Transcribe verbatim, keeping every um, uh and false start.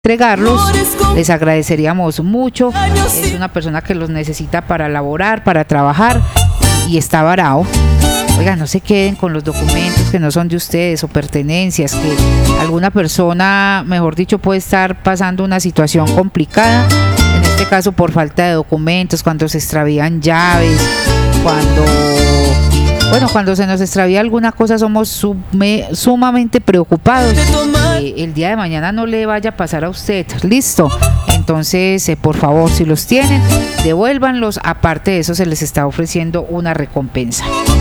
entregarlos, les agradeceríamos mucho. Es una persona que los necesita para laborar, para trabajar y está varado. Oiga, no se queden con los documentos que no son de ustedes o pertenencias, que alguna persona, mejor dicho, puede estar pasando una situación complicada, en este caso por falta de documentos, cuando se extravían llaves, cuando... Bueno, cuando se nos extravía alguna cosa somos sume, sumamente preocupados. Eh, el día de mañana no le vaya a pasar a usted. Listo. Entonces, eh, por favor, si los tienen, devuélvanlos. Aparte de eso, se les está ofreciendo una recompensa.